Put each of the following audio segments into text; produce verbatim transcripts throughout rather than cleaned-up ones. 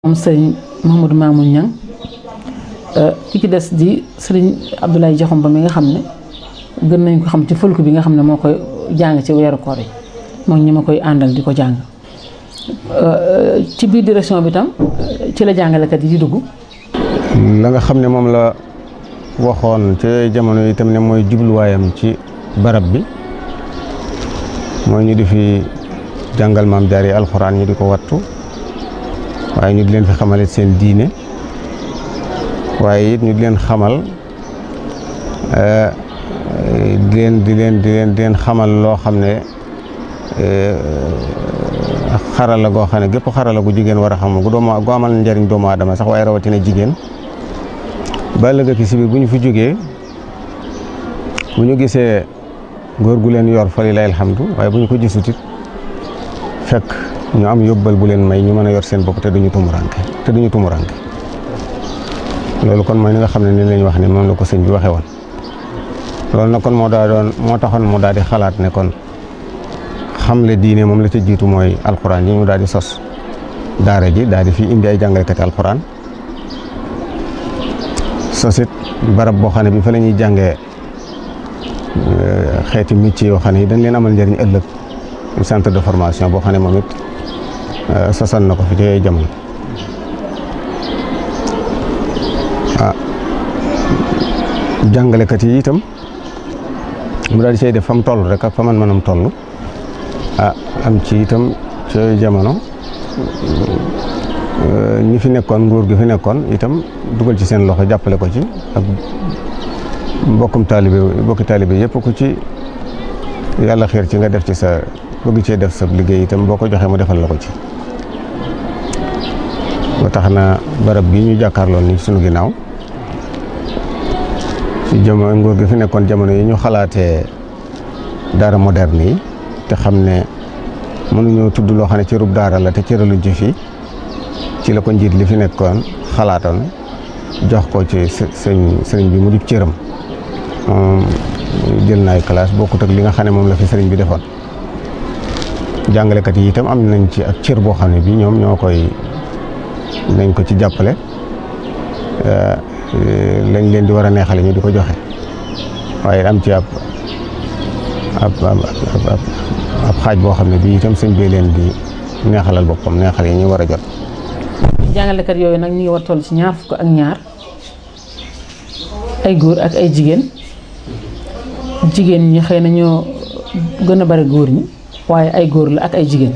moom sëriñ Mouhamadou Mamoun Niang ki ci des di sëriñ Abdoulaye Diakhoumpa mi nga xam ne gën nañ ko xam ci fulku bi nga xam ne moo koy jàng ci weeru koor yi moom ñi ma koy àndal di ko jàng ci biir direction bi tam ci la jàngalekat yi di dugg. la nga xam ne moom la waxoon ci jamono yi tam ne mooy jubluwaayam ci barab bi mooy ñu di fi jàngal maam jaar yi alxuraan ñu di ko wattu waaye ñu di leen fi xamale seen diine waaye it ñu di leen xamal di leen di leen di leen di leen xamal loo xam ne xarala goo xam ne gépp xarala gu jigéen war a xam gu doomu gu amal njariñ doomu aadama sax waaye rawatina jigéen ba ëllëg ki si biir bu ñu fi jógee bu ñu gisee góor gu leen yor fa lillahi alhamdu waaye bu ñu ko gisut it fekk ñu am yóbbal bu leen may ñu mën a yor seen bopp te duñu tumuranke te duñu tumuranke loolu kon mooy ni nga xam ne ni lañ wax ne moom la ko sëñ bi waxee woon loolu nag kon moo daa doon moo taxoon mu daal di xalaat ne kon xamle diine moom la ca jiitu mooy alxuraan yi ñu daal di sos daara ji daal di fi indi ay jàngalekati alxuraan sosit barab boo xam ne bi fa la ñuy jàngee xeeti métier yoo xam ne dañ leen amal njëriñ ëllëg centre de formation boo xam ne moom it sosal na ko fi ci jamono ah jàngalekat yi itam mu daal di say def fa mu toll rek ak fa man manam toll ah am ci itam ci jamono ñi fi nekkoon nguur gi fi nekkoon itam dugal ci seen loxo jàppale ko ci ak mbokkum taalibe mbokki taalibe yëpp ku ci yàlla xiir ci nga def ci sa bëgg cee def sa liggéey itam boo ko joxee mu defal la ko ci ba tax na barab bi ñu jàkkaarloon ni sunu ginnaaw ci jamono nguur gi fi nekkoon jamono yi ñu xalaatee daara moderne yi te xam ne mënuñoo tudd loo xam ne cërub daara la te cëraluñ ci fii ci la ko njiit li fi nekkoon xalaatoon jox ko ci sëñ sëriñ bi mu di cëram moom jël na ay classe bokkut ak li nga xam ne moom la fi sëriñ bi defoon jàngalekat yi itam am nañ ci ak cër boo xam ne bi ñoom ñoo koy nañ ko ci jàppale lañ leen di war a neexale ñu di ko joxe waaye am ci ab ab ab xaaj boo xam ne bii itam sëñ bee leen di neexalal boppam neexal yi ñu war a jot. jàngalekat yooyu nag ñu ngi war toll ci ñaar fukk ak ñaar ay góor ak ay jigéen jigéen ñi xëy na ñoo gën a bari góor ñi waaye ay góor la ak ay jigéen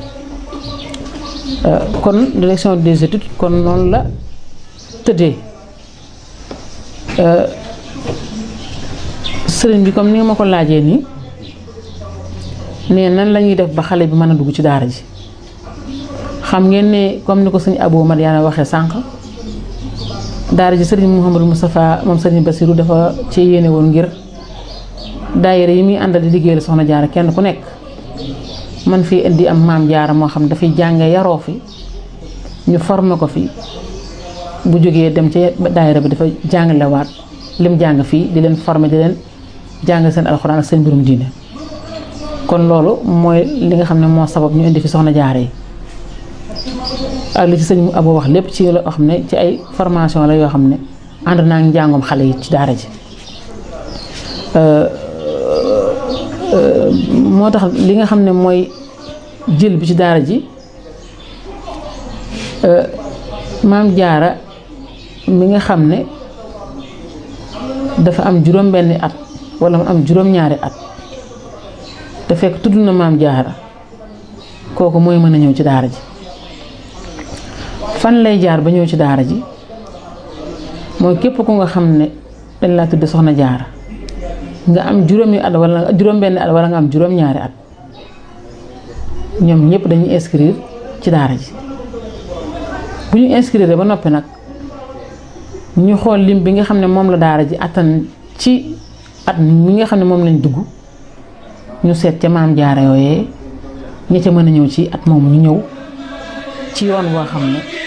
kon direction des études kon noonu la tëddee sëriñ bi comme ni nga ma ko laajee nii ne nan la ñuy def ba xale bi mën a dugg ci daara ji xam ngeen ne comme ni ko sëñ Abou Madiana waxee sànq daara ji sëriñ Mouhamadou Moustapha moom sëriñ Bassirou dafa ci yéene woon ngir daayira yi muy àndal di liggéeyal soxna jaara kenn ku nekk man fii indi am maam jaara moo xam dafay jànge yaroo fi ñu formé ko fi bu jógee dem ci daayira bi dafa jàngalewaat lim jàng fii di leen formé di leen jàng seen alxuraan ak seen mbirum diine kon loolu mooy li nga xam ne moo sabab ñu indi fi soxna jaara yi ak li ci sëñ Abou wax lépp ci loo xam ne ci ay formation la yoo xam ne ànd naa ngi njàngum xale yi ci daara ji moo tax li nga xam ne mooy jël bi ci daara ji maam jaara mi nga xam ne dafa am juróom benni at wala mu am juróom ñaari at te fekk tudd na maam jaara kooku mooy mën a ñëw ci daara ji fan lay jaar ba ñëw ci daara ji mooy képp ku nga xam ne dañ laa tudd soxna jaara nga am juróomi at wala juróom benn at wala nga am juróom ñaari at ñoom ñëpp dañuy inscrire ci daara ji bu ñu inscrire ba noppi nag ñu xool lim bi nga xam ne moom la daara ji attan ci at mi nga xam ne moom lañ dugg ñu seet ca maam jaara yooyee ña ca mën a ñëw ci at moomu ñu ñëw ci yoon boo xam ne